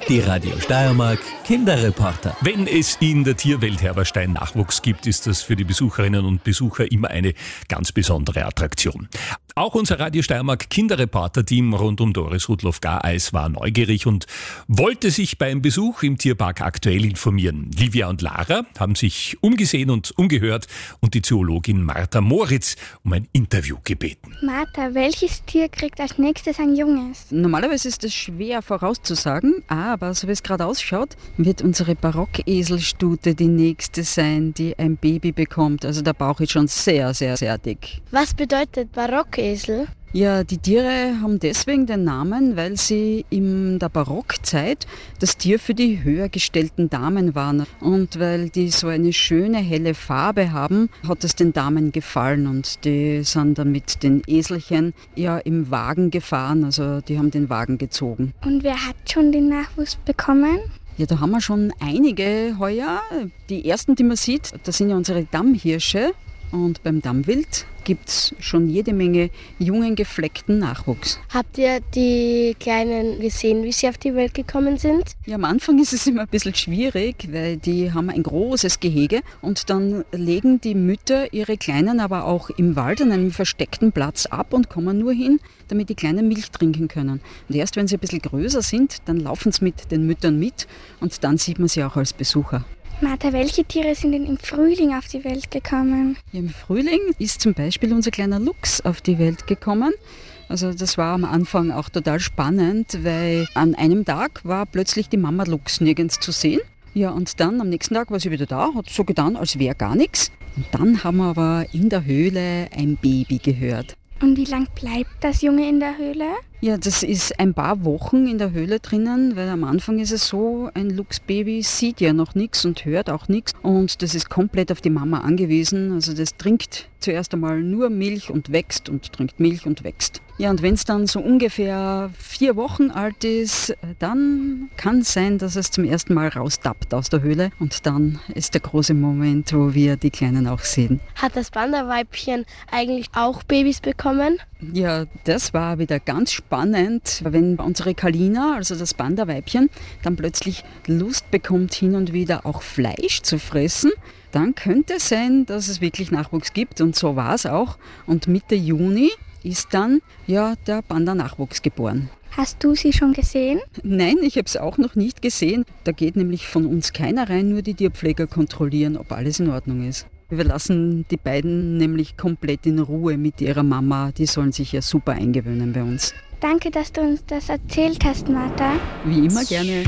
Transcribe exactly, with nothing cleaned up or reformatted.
Die Radio Steiermark Kinderreporter. Wenn es in der Tierwelt Herberstein Nachwuchs gibt, ist das für die Besucherinnen und Besucher immer eine ganz besondere Attraktion. Auch unser Radio Steiermark Kinderreporter-Team rund um Doris Rudloff-Gareis war neugierig und wollte sich beim Besuch im Tierpark aktuell informieren. Livia und Lara haben sich umgesehen und umgehört und die Zoologin Martha Moritz um ein Interview gebeten. Martha, welches Tier kriegt als nächstes ein Junges? Normalerweise ist es schwer vorauszusagen, aber so wie es gerade ausschaut, wird unsere Barockeselstute die nächste sein, die ein Baby bekommt. Also der Bauch ist schon sehr, sehr, sehr dick. Was bedeutet Barockesel? Ja, die Tiere haben deswegen den Namen, weil sie in der Barockzeit das Tier für die höher gestellten Damen waren. Und weil die so eine schöne helle Farbe haben, hat es den Damen gefallen. Und die sind dann mit den Eselchen ja im Wagen gefahren, also die haben den Wagen gezogen. Und wer hat schon den Nachwuchs bekommen? Ja, da haben wir schon einige heuer. Die ersten, die man sieht, das sind ja unsere Dammhirsche. Und beim Dammwild gibt es schon jede Menge jungen, gefleckten Nachwuchs. Habt ihr die Kleinen gesehen, wie sie auf die Welt gekommen sind? Ja, am Anfang ist es immer ein bisschen schwierig, weil die haben ein großes Gehege und dann legen die Mütter ihre Kleinen aber auch im Wald an einem versteckten Platz ab und kommen nur hin, damit die Kleinen Milch trinken können. Und erst wenn sie ein bisschen größer sind, dann laufen sie mit den Müttern mit und dann sieht man sie auch als Besucher. Martha, welche Tiere sind denn im Frühling auf die Welt gekommen? Ja, im Frühling ist zum Beispiel unser kleiner Luchs auf die Welt gekommen. Also das war am Anfang auch total spannend, weil an einem Tag war plötzlich die Mama Luchs nirgends zu sehen. Ja, und dann am nächsten Tag war sie wieder da, hat so getan, als wäre gar nichts. Und dann haben wir aber in der Höhle ein Baby gehört. Und wie lang bleibt das Junge in der Höhle? Ja, das ist ein paar Wochen in der Höhle drinnen, weil am Anfang ist es so, ein Luchsbaby sieht ja noch nichts und hört auch nichts und das ist komplett auf die Mama angewiesen. Also das trinkt zuerst einmal nur Milch und wächst und trinkt Milch und wächst. Ja, und wenn es dann so ungefähr vier Wochen alt ist, dann kann es sein, dass es zum ersten Mal raustappt aus der Höhle und dann ist der große Moment, wo wir die Kleinen auch sehen. Hat das Panda-Weibchen eigentlich auch Babys bekommen? Ja, das war wieder ganz spannend, wenn unsere Kalina, also das Panda-Weibchen, dann plötzlich Lust bekommt, hin und wieder auch Fleisch zu fressen, dann könnte es sein, dass es wirklich Nachwuchs gibt und so war es auch. Und Mitte Juni ist dann ja der Panda-Nachwuchs geboren. Hast du sie schon gesehen? Nein, ich habe es auch noch nicht gesehen. Da geht nämlich von uns keiner rein, nur die Tierpfleger kontrollieren, ob alles in Ordnung ist. Wir lassen die beiden nämlich komplett in Ruhe mit ihrer Mama. Die sollen sich ja super eingewöhnen bei uns. Danke, dass du uns das erzählt hast, Martha. Wie immer gerne.